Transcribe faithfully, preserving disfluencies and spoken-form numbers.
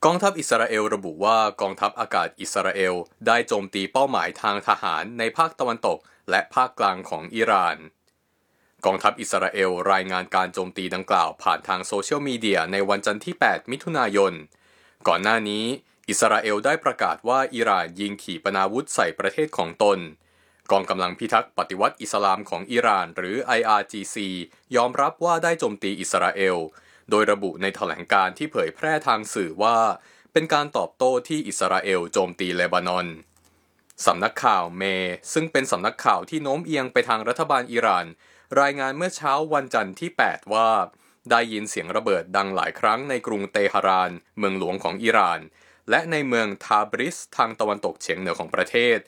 องทัพอิสราเอลระบุว่ากองทัพอากาศอิสราเอลได้โจมตีเป้าหมายทางทหารในภาคตะวันตกและภาคกลางของอิหร่านกองทัพอิสราเอลรายงานการโจมตีดังกล่าวผ่านทางโซเชียลมีเดียในวันจันทร์ที่แปดมิถุนายนก่อนหน้านี้อิสราเอลได้ประกาศว่าอิหร่านยิงขีปนาวุธใส่ประเทศของตนกองกำลังพิทักษ์ปฏิวัติอิสลามของอิหร่านหรือ ไอ อาร์ จี ซี ยอมรับว่าได้โจมตีอิสราเอลโดยระบุในแถลงการณ์ที่เผยแพร่ทางสื่อว่าเป็นการตอบโต้ที่อิสราเอลโจมตีเลบานอนสำนักข่าวเมซึ่งเป็นสำนักข่าวที่โน้มเอียงไปทางรัฐบาลอิหร่านรายงานเมื่อเช้าวันจันทร์ที่แปดว่าได้ยินเสียงระเบิดดังหลายครั้งในกรุงเตหะรานเมืองหลวงของอิหร่านและในเมืองทาบริสทางตะวันตกเฉียงเหนือของประเทศ